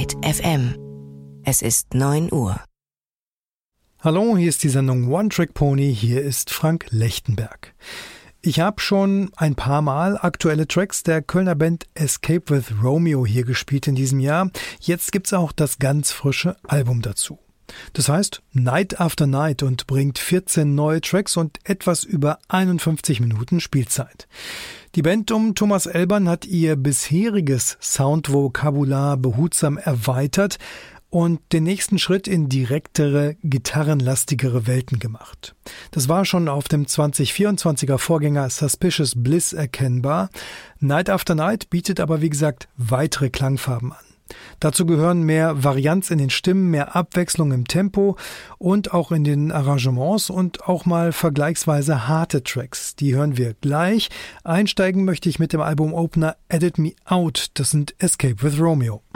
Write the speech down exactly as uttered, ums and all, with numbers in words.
Deep F M. Es ist neun Uhr. Hallo, hier ist die Sendung One Trick Pony, hier ist Frank Lechtenberg. Ich habe schon ein paar Mal aktuelle Tracks der Kölner Band Escape with Romeo hier gespielt in diesem Jahr. Jetzt gibt's auch das ganz frische Album dazu. Das heißt Night After Night und bringt vierzehn neue Tracks und etwas über einundfünfzig Minuten Spielzeit. Die Band um Thomas Elbern hat ihr bisheriges Soundvokabular behutsam erweitert und den nächsten Schritt in direktere, gitarrenlastigere Welten gemacht. Das war schon auf dem zwanzig vierundzwanziger Vorgänger Suspicious Bliss erkennbar. Night After Night bietet aber wie gesagt weitere Klangfarben an. Dazu gehören mehr Varianz in den Stimmen, mehr Abwechslung im Tempo und auch in den Arrangements und auch mal vergleichsweise harte Tracks. Die hören wir gleich. Einsteigen möchte ich mit dem Album-Opener Edit Me Out. Das sind Escape with Romeo.